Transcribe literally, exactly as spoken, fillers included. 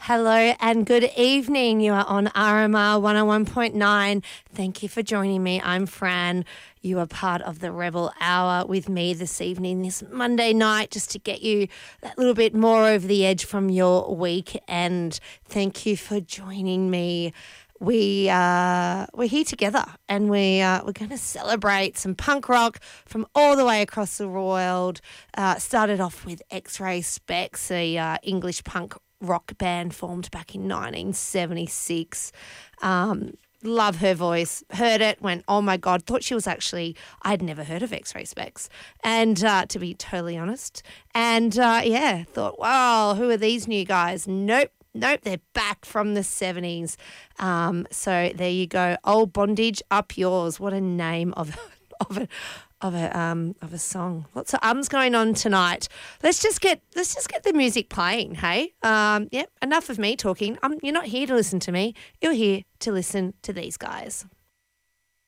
Hello and good evening. You are on R M R one oh one point nine. Thank you for joining me. I'm Fran. You are part of the Rebel Hour with me this evening, this Monday night, just to get you that little bit more over the edge from your week. And thank you for joining me. We uh, we're here together, and we uh, we're going to celebrate some punk rock from all the way across the world. Uh, started off with X-Ray Spex, a uh, English punk rock band formed back in nineteen seventy-six. Um, love her voice. Heard it, went, oh my God, thought she was actually, I'd never heard of X-Ray Spex, and uh, to be totally honest. And uh, yeah, thought, wow, who are these new guys? Nope. Nope, they're back from the seventies. Um, so there you go. Old Bondage, Up Yours. What a name of of a of a um of a song. Lots of ums going on tonight. Let's just get let's just get the music playing. Hey, um, yep. Enough of me talking. Um, you're not here to listen to me. You're here to listen to these guys.